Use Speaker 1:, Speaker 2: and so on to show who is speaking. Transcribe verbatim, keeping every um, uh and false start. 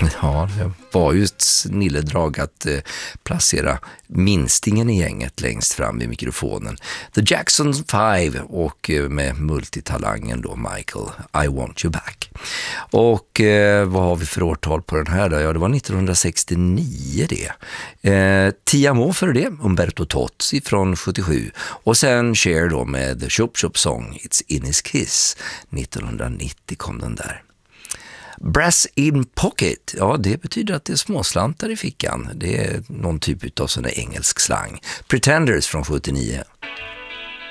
Speaker 1: Ja, det var ju ett snilledrag att eh, placera minstingen i gänget längst fram vid mikrofonen. The Jackson Five och eh, med multitalangen då Michael, I Want You Back. Och eh, vad har vi för årtal på den här då? Ja, det var nittonhundrasextionio det. Eh, Tiamo för det, Umberto Tozzi från sjuttiosju. Och sen Cher då med The Chop Chop Song, It's In His Kiss. nittonhundranittio kom den där. Brass in pocket, ja det betyder att det är småslantar i fickan. Det är någon typ av sån där engelsk slang. Pretenders från sjuttionio.